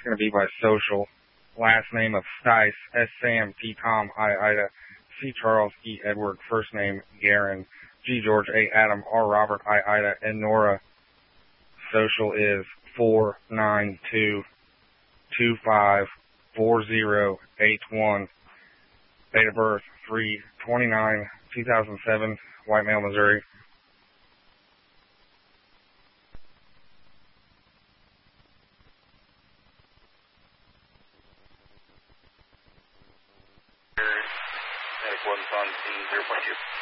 going to be by social. Last name of Stice, S. Sam, T. Tom, I. Ida, C. Charles, E. Edward, first name Garen, G. George, A. Adam, R. Robert, I. Ida, N. Nora. Social is 492-254081. Date of birth 3/29/2007, White Male, Missouri. Medic 1 on scene 0.2.